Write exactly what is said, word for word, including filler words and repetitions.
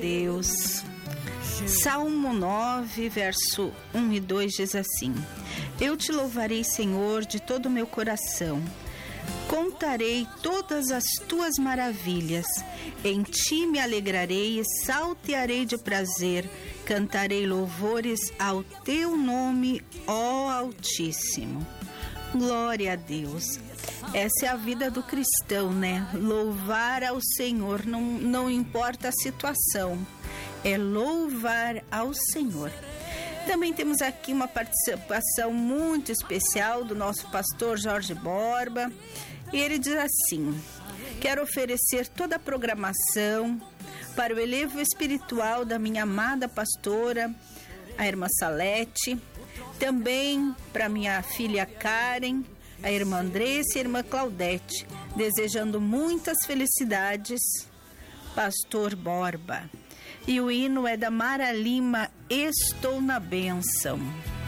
Deus. Salmo nove, verso um e dois diz assim: Eu te louvarei, Senhor, de todo o meu coração. Contarei todas as tuas maravilhas. Em ti me alegrarei e saltearei de prazer. Cantarei louvores ao teu nome, ó Altíssimo. Glória a Deus. Essa é a vida do cristão, né? Louvar ao Senhor, não, não importa a situação. É louvar ao Senhor. Também temos aqui uma participação muito especial do nosso pastor Jorge Borba. E ele diz assim: quero oferecer toda a programação para o elevo espiritual da minha amada pastora, a irmã Salete, também para minha filha Karen, a irmã Andressa e a irmã Claudete, desejando muitas felicidades, pastor Borba. E o hino é da Mara Lima, Estou na Bênção.